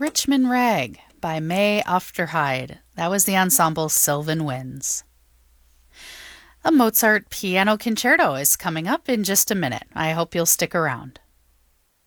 Richmond Rag by May Aufderheide. That was the ensemble Sylvan Winds. A Mozart piano concerto is coming up in just a minute. I hope you'll stick around.